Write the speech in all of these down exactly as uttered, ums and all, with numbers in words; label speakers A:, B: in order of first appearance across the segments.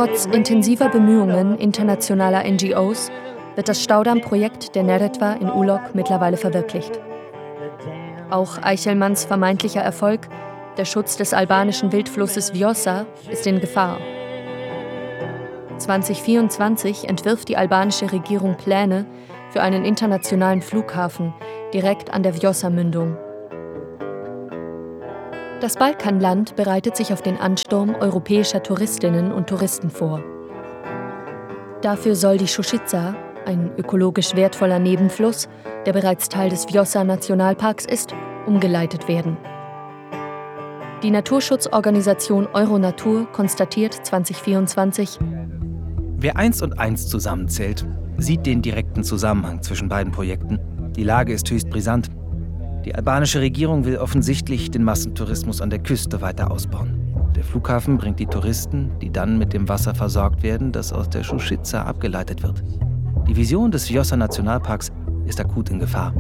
A: Trotz intensiver Bemühungen internationaler N G Os wird das Staudammprojekt der Neretva in Ulok mittlerweile verwirklicht. Auch Eichelmanns vermeintlicher Erfolg, der Schutz des albanischen Wildflusses Vjosa, ist in Gefahr. zwanzig vierundzwanzig entwirft die albanische Regierung Pläne für einen internationalen Flughafen direkt an der Vjosa-Mündung. Das Balkanland bereitet sich auf den Ansturm europäischer Touristinnen und Touristen vor. Dafür soll die Šušica, ein ökologisch wertvoller Nebenfluss, der bereits Teil des Vjosa-Nationalparks ist, umgeleitet werden. Die Naturschutzorganisation Euronatur konstatiert zwanzig vierundzwanzig:
B: Wer eins und eins zusammenzählt, sieht den direkten Zusammenhang zwischen beiden Projekten. Die Lage ist höchst brisant. Die albanische Regierung will offensichtlich den Massentourismus an der Küste weiter ausbauen. Der Flughafen bringt die Touristen, die dann mit dem Wasser versorgt werden, das aus der Šušica abgeleitet wird. Die Vision des Vjosa-Nationalparks ist akut in Gefahr.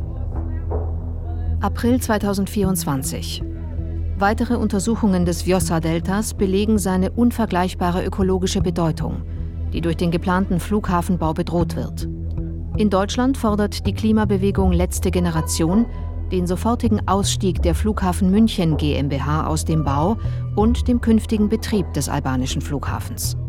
C: April zweitausendvierundzwanzig. Weitere Untersuchungen des Vjosa-Deltas belegen seine unvergleichbare ökologische Bedeutung, die durch den geplanten Flughafenbau bedroht wird. In Deutschland fordert die Klimabewegung Letzte Generation den sofortigen Ausstieg der Flughafen München GmbH aus dem Bau und dem künftigen Betrieb des albanischen Flughafens.